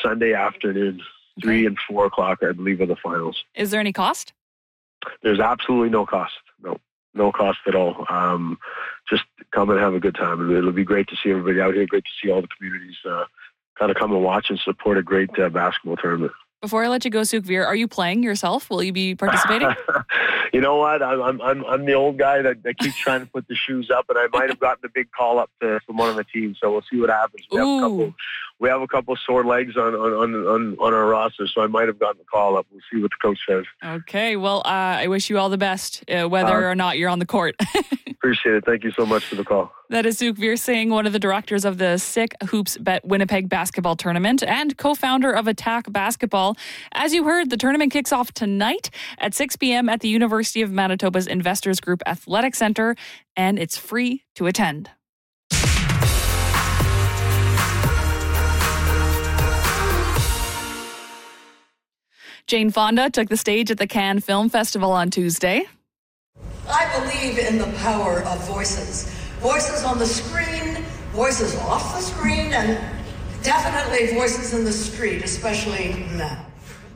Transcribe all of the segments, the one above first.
Sunday afternoon, 3 and 4 o'clock, I believe, are the finals. Is there any cost? There's absolutely no cost. No cost at all. Just come and have a good time. It'll be great to see everybody out here. Great to see all the communities kind of come and watch and support a great basketball tournament. Before I let you go, Sukhveer, are you playing yourself? Will you be participating? You know what? I'm the old guy that keeps trying to put the shoes up, and I might have gotten a big call up from one of the teams. So we'll see what happens. We have a couple sore legs on our roster, so I might have gotten the call up. We'll see what the coach says. Okay. Well, I wish you all the best, whether or not you're on the court. Appreciate it. Thank you so much for the call. That is Sukhveer Singh, one of the directors of the Sick Hoops Bet Winnipeg basketball tournament and co-founder of Attack Basketball. As you heard, the tournament kicks off tonight at 6 p.m. at the University of Manitoba's Investors Group Athletic Center, and it's free to attend. Jane Fonda took the stage at the Cannes Film Festival on Tuesday. I believe in the power of voices. Voices on the screen, voices off the screen, and definitely voices in the street, especially now.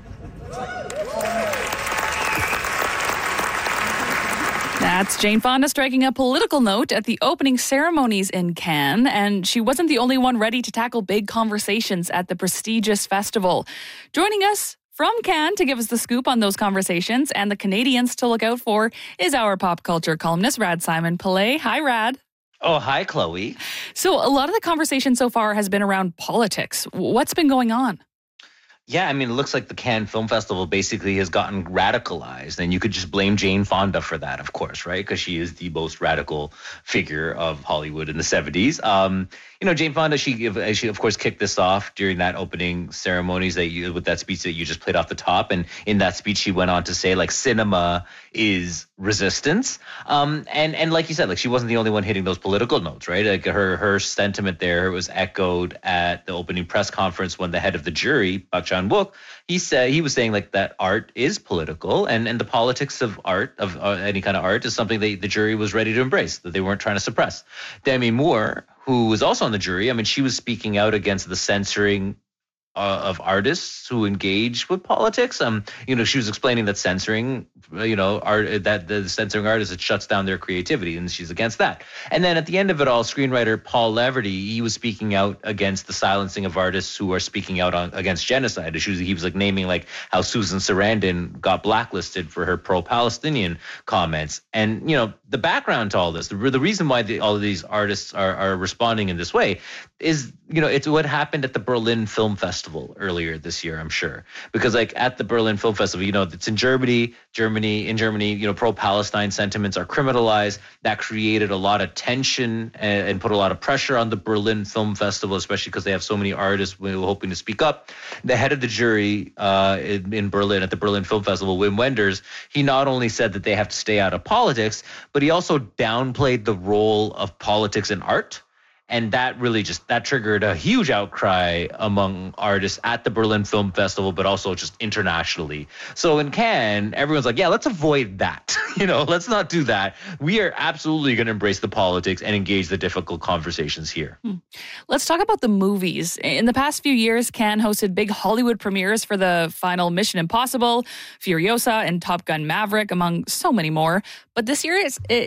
That's Jane Fonda striking a political note at the opening ceremonies in Cannes, and she wasn't the only one ready to tackle big conversations at the prestigious festival. Joining us from Cannes to give us the scoop on those conversations and the Canadians to look out for is our pop culture columnist, Rad Simon-Pillay. Hi, Rad. Oh, hi, Chloe. So a lot of the conversation so far has been around politics. What's been going on? Yeah, I mean, it looks like the Cannes Film Festival basically has gotten radicalized, and you could just blame Jane Fonda for that, of course, right? Because she is the most radical figure of Hollywood in the 70s. Jane Fonda, she of course kicked this off during that opening ceremonies with that speech that you just played off the top, and in that speech she went on to say like cinema is resistance, and like you said, like she wasn't the only one hitting those political notes, right? Like her sentiment there was echoed at the opening press conference when the head of the jury, Park Chan-wook, he was saying like that art is political, and the politics of art, of any kind of art, is something that the jury was ready to embrace, that they weren't trying to suppress. Demi Moore, who was also on the jury, I mean, she was speaking out against the censoring of artists who engage with politics. She was explaining that censoring, that the censoring artists, it shuts down their creativity, and she's against that. And then at the end of it all, screenwriter Paul Leverty, he was speaking out against the silencing of artists who are speaking out against genocide. He was like naming like how Susan Sarandon got blacklisted for her pro-Palestinian comments. And the background to all this, the reason why all of these artists are responding in this way is, it's what happened at the Berlin Film Festival earlier this year, I'm sure. Because like at the Berlin Film Festival, it's in Germany, pro-Palestine sentiments are criminalized. That created a lot of tension and put a lot of pressure on the Berlin Film Festival, especially because they have so many artists hoping to speak up. The head of the jury in Berlin at the Berlin Film Festival, Wim Wenders, he not only said that they have to stay out of politics, but he also downplayed the role of politics in art. And that really that triggered a huge outcry among artists at the Berlin Film Festival, but also just internationally. So in Cannes, everyone's like, yeah, let's avoid that. Let's not do that. We are absolutely going to embrace the politics and engage the difficult conversations here. Let's talk about the movies. In the past few years, Cannes hosted big Hollywood premieres for the final Mission Impossible, Furiosa, and Top Gun Maverick, among so many more. But this year,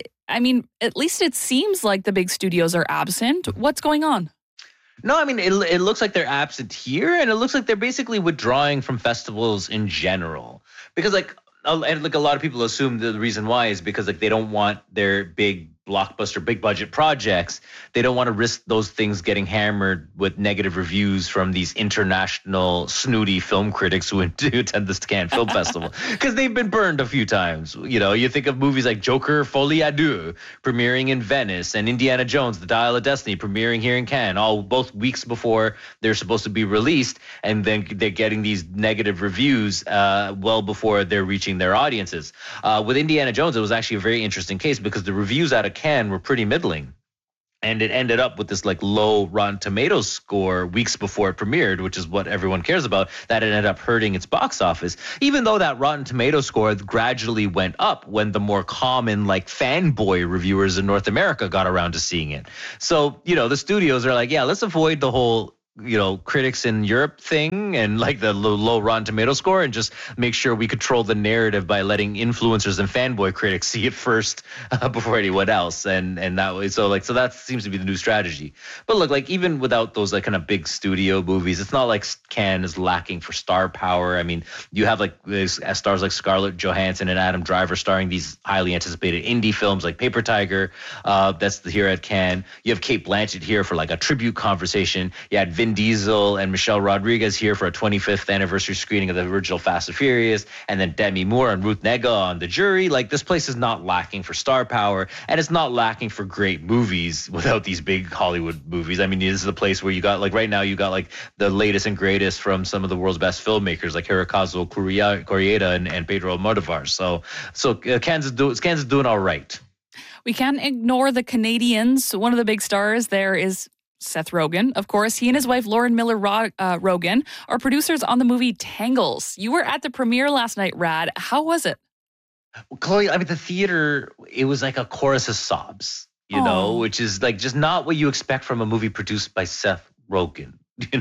at least it seems like the big studios are absent. What's going on? No, I mean, it looks like they're absent here, and it looks like they're basically withdrawing from festivals in general. Because a lot of people assume the reason why is because they don't want their big blockbuster, big budget projects. They don't want to risk those things getting hammered with negative reviews from these international snooty film critics who attend this Cannes Film Festival, because they've been burned a few times. You think of movies like Joker, Folie à Deux, premiering in Venice, and Indiana Jones, The Dial of Destiny, premiering here in Cannes, both weeks before they're supposed to be released, and then they're getting these negative reviews well before they're reaching their audiences. With Indiana Jones, it was actually a very interesting case because the reviews out of Cannes were pretty middling. And it ended up with this low Rotten Tomatoes score weeks before it premiered, which is what everyone cares about. That ended up hurting its box office, even though that Rotten Tomatoes score gradually went up when the more common fanboy reviewers in North America got around to seeing it. So, the studios are like, yeah, let's avoid the whole critics in Europe thing and like the low Rotten Tomato score, and just make sure we control the narrative by letting influencers and fanboy critics see it first before anyone else, and that way, so that seems to be the new strategy. But look, like even without those like kind of big studio movies, it's not like Cannes is lacking for star power. I mean, you have like stars like Scarlett Johansson and Adam Driver starring these highly anticipated indie films like Paper Tiger. That's here at Cannes. You have Cate Blanchett here for like a tribute conversation. You had Vin Diesel and Michelle Rodriguez here for a 25th anniversary screening of the original Fast and Furious, and then Demi Moore and Ruth Negga on the jury. Like, this place is not lacking for star power, and it's not lacking for great movies without these big Hollywood movies. I mean, this is a place where you got like right now you got like the latest and greatest from some of the world's best filmmakers like Hirokazu Koreeda and Pedro Almodovar. So Cannes is doing all right. We can't ignore the Canadians. One of the big stars there is Seth Rogen, of course. He and his wife, Lauren Miller Rogen, are producers on the movie Tangles. You were at the premiere last night, Rad. How was it? Well, Chloe, I mean, the theater, it was like a chorus of sobs, which is like just not what you expect from a movie produced by Seth Rogen.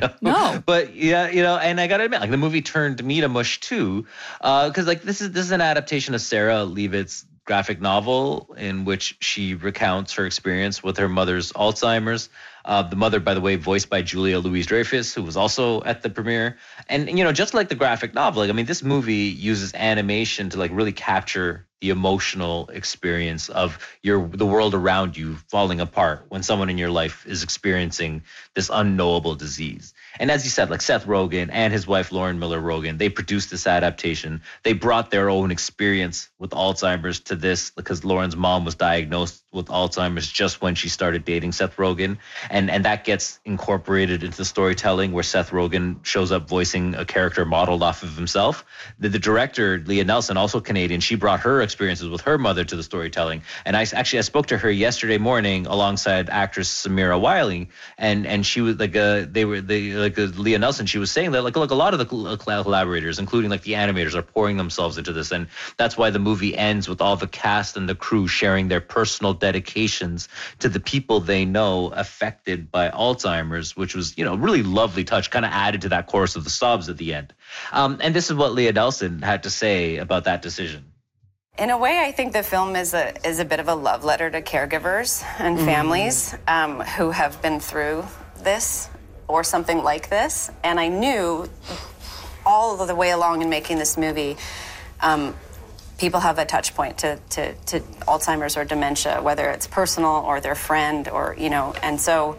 No. But yeah, and I gotta admit, like the movie turned me to mush too, because like this is an adaptation of Sarah Leavitt's graphic novel in which she recounts her experience with her mother's Alzheimer's. The mother, by the way, voiced by Julia Louis-Dreyfus, who was also at the premiere. And, just like the graphic novel, like, I mean, this movie uses animation to like really capture the emotional experience of the world around you falling apart when someone in your life is experiencing this unknowable disease. And as you said, like Seth Rogen and his wife, Lauren Miller Rogen, they produced this adaptation. They brought their own experience with Alzheimer's to this because Lauren's mom was diagnosed with Alzheimer's just when she started dating Seth Rogen. And that gets incorporated into the storytelling where Seth Rogen shows up voicing a character modeled off of himself. The director, Leah Nelson, also Canadian, she brought her experiences with her mother to the storytelling. And I spoke to her yesterday morning alongside actress Samira Wiley, and she was like Leah Nelson, she was saying that like look, a lot of the collaborators, including like the animators, are pouring themselves into this, and that's why the movie ends with all the cast and the crew sharing their personal dedications to the people they know affected by Alzheimer's, which was really lovely touch, kind of added to that chorus of the sobs at the end. And this is what Leah Nelson had to say about that decision. In a way, I think the film is a bit of a love letter to caregivers and families who have been through this or something like this. And I knew all of the way along in making this movie, people have a touch point to Alzheimer's or dementia, whether it's personal or their friend or, and so,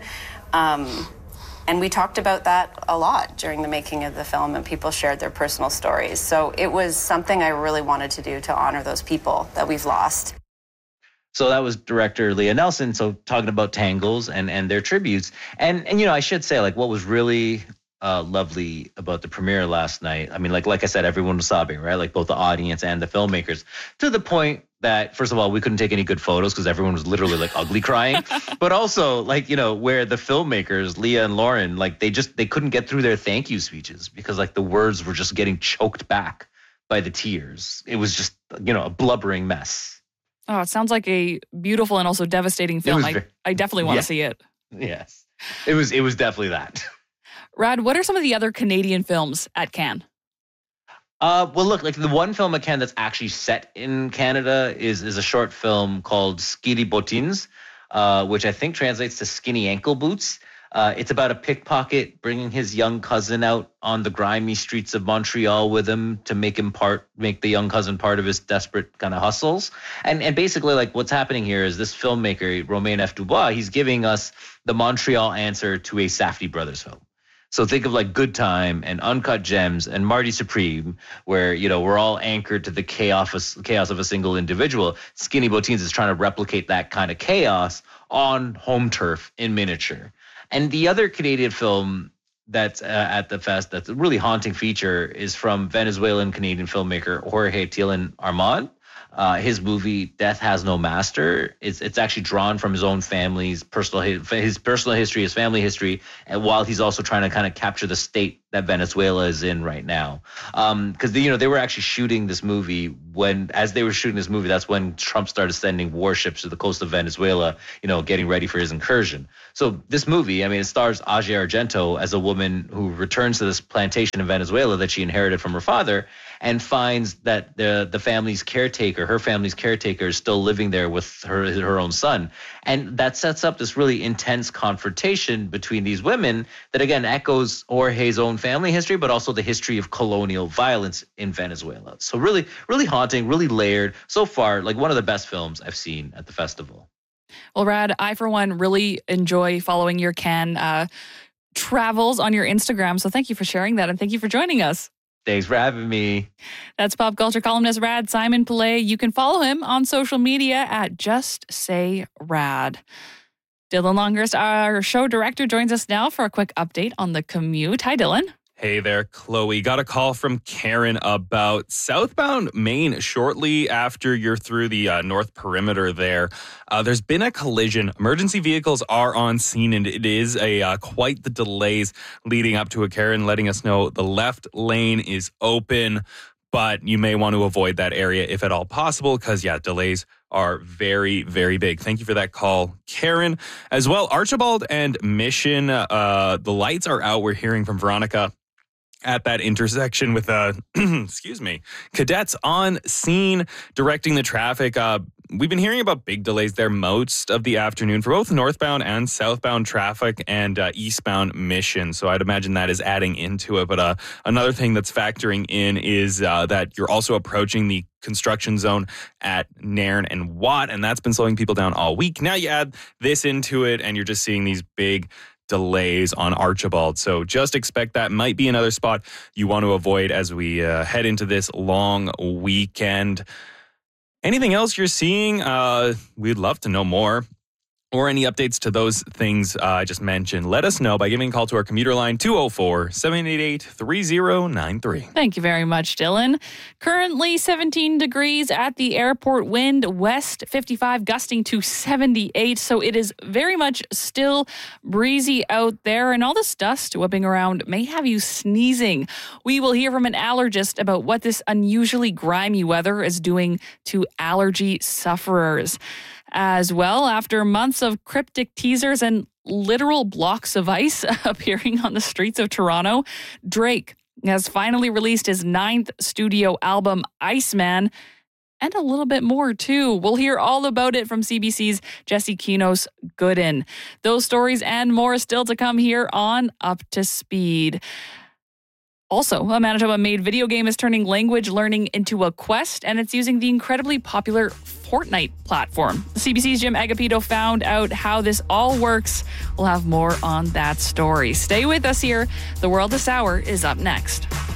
and we talked about that a lot during the making of the film, and people shared their personal stories. So it was something I really wanted to do to honor those people that we've lost. So that was director Leah Nelson. So talking about Tangles and their tributes. And I should say, like, what was really lovely about the premiere last night. I mean, like I said, everyone was sobbing, right? Like both the audience and the filmmakers, to the point that, first of all, we couldn't take any good photos because everyone was literally like ugly crying. But also, like, where the filmmakers, Leah and Lauren, like they couldn't get through their thank you speeches because like the words were just getting choked back by the tears. It was just, a blubbering mess. Oh, it sounds like a beautiful and also devastating film. I definitely want to see it. Yes, it was definitely that. Rad, what are some of the other Canadian films at Cannes? Well, look, like the one film at Cannes that's actually set in Canada is a short film called Skinny Bottines, which I think translates to Skinny Ankle Boots. It's about a pickpocket bringing his young cousin out on the grimy streets of Montreal with him to make the young cousin part of his desperate kind of hustles. And basically, like, what's happening here is this filmmaker, Romain F. Dubois, he's giving us the Montreal answer to a Safdie Brothers film. So think of like Good Time and Uncut Gems and Marty Supreme, where, we're all anchored to the chaos of a single individual. Skinny Bottines is trying to replicate that kind of chaos on home turf in miniature. And the other Canadian film that's at the fest that's a really haunting feature is from Venezuelan Canadian filmmaker Jorge Tielin Armand. his movie Death Has No Master. It's actually drawn from his own family's personal history, his family history, and while he's also trying to kind of capture the state that Venezuela is in right now. Because they were actually shooting this movie as they were shooting this movie, that's when Trump started sending warships to the coast of Venezuela, getting ready for his incursion. So this movie, it stars Asia Argento as a woman who returns to this plantation in Venezuela that she inherited from her father, and finds that her family's caretaker is still living there with her own son. And that sets up this really intense confrontation between these women that, again, echoes Jorge's own family history, but also the history of colonial violence in Venezuela. So really, really haunting, really layered. So far, like one of the best films I've seen at the festival. Well, Rad, I, for one, really enjoy following your Cannes travels on your Instagram. So thank you for sharing that, and thank you for joining us. Thanks for having me. That's pop culture columnist Rad Simon Pillay. You can follow him on social media at Just Say Rad. Dylan Longhurst, our show director, joins us now for a quick update on the commute. Hi, Dylan. Hey there, Chloe. Got a call from Karen about southbound Maine shortly after you're through the north perimeter there. There's been a collision. Emergency vehicles are on scene, and it is quite the delays leading up to it. Karen letting us know the left lane is open, but you may want to avoid that area if at all possible because, delays are very, very big. Thank you for that call, Karen. As well, Archibald and Mission, the lights are out. We're hearing from Veronica at that intersection with, cadets on scene directing the traffic. We've been hearing about big delays there most of the afternoon for both northbound and southbound traffic and eastbound Mission. So I'd imagine that is adding into it. But another thing that's factoring in is that you're also approaching the construction zone at Nairn and Watt, and that's been slowing people down all week. Now you add this into it, and you're just seeing these big delays on Archibald. So just expect that might be another spot you want to avoid as we head into this long weekend. Anything else you're seeing? We'd love to know more. Or any updates to those things I just mentioned, let us know by giving a call to our commuter line 204-788-3093. Thank you very much, Dylan. Currently 17 degrees at the airport, wind west 55, gusting to 78. So it is very much still breezy out there, and all this dust whipping around may have you sneezing. We will hear from an allergist about what this unusually grimy weather is doing to allergy sufferers. As well, after months of cryptic teasers and literal blocks of ice appearing on the streets of Toronto, Drake has finally released his 9th studio album, Iceman, and a little bit more, too. We'll hear all about it from CBC's Jesse Kienos-Gooden. Those stories and more still to come here on Up to Speed. Also, a Manitoba-made video game is turning language learning into a quest, and it's using the incredibly popular Fortnite platform. CBC's Jim Agapito found out how this all works. We'll have more on that story. Stay with us here. The World This Hour is up next.